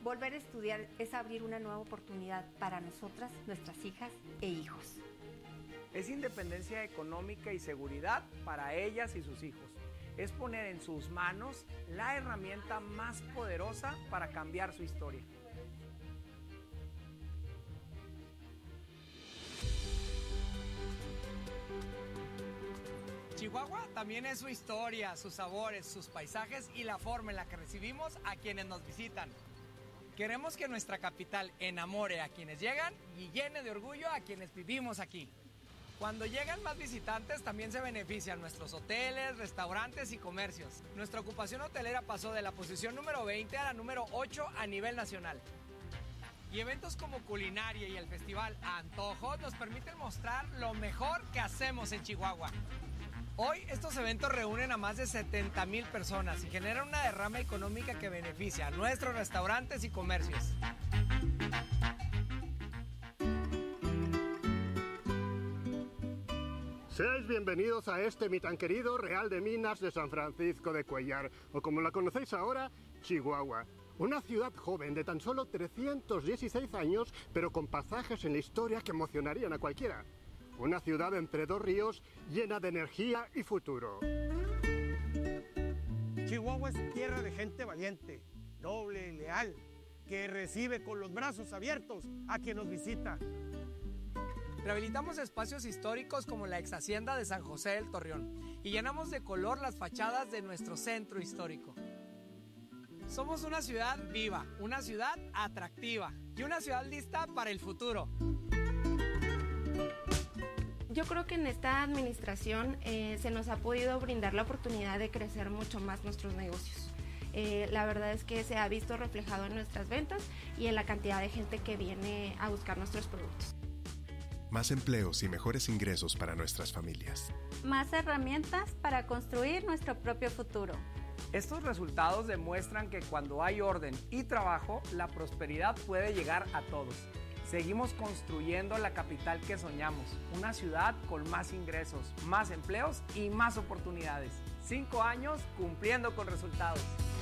Volver a estudiar es abrir una nueva oportunidad para nosotras, nuestras hijas e hijos. Es independencia económica y seguridad para ellas y sus hijos. Es poner en sus manos la herramienta más poderosa para cambiar su historia. Chihuahua también es su historia, sus sabores, sus paisajes y la forma en la que recibimos a quienes nos visitan. Queremos que nuestra capital enamore a quienes llegan y llene de orgullo a quienes vivimos aquí. Cuando llegan más visitantes también se benefician nuestros hoteles, restaurantes y comercios. Nuestra ocupación hotelera pasó de la posición número 20 a la número 8 a nivel nacional. Y eventos como culinaria y el festival Antojos nos permiten mostrar lo mejor que hacemos en Chihuahua. Hoy estos eventos reúnen a más de 70,000 personas y generan una derrama económica que beneficia a nuestros restaurantes y comercios. Seáis bienvenidos a este mi tan querido Real de Minas de San Francisco de Cuellar, o como la conocéis ahora, Chihuahua. Una ciudad joven de tan solo 316 años, pero con pasajes en la historia que emocionarían a cualquiera. Una ciudad entre dos ríos, llena de energía y futuro. Chihuahua es tierra de gente valiente, noble y leal, que recibe con los brazos abiertos a quien nos visita. Rehabilitamos espacios históricos como la ex hacienda de San José del Torreón y llenamos de color las fachadas de nuestro centro histórico. Somos una ciudad viva, una ciudad atractiva y una ciudad lista para el futuro. Yo creo que en esta administración se nos ha podido brindar la oportunidad de crecer mucho más nuestros negocios. La verdad es que se ha visto reflejado en nuestras ventas y en la cantidad de gente que viene a buscar nuestros productos. Más empleos y mejores ingresos para nuestras familias. Más herramientas para construir nuestro propio futuro. Estos resultados demuestran que cuando hay orden y trabajo, la prosperidad puede llegar a todos. Seguimos construyendo la capital que soñamos, una ciudad con más ingresos, más empleos y más oportunidades. 5 años cumpliendo con resultados.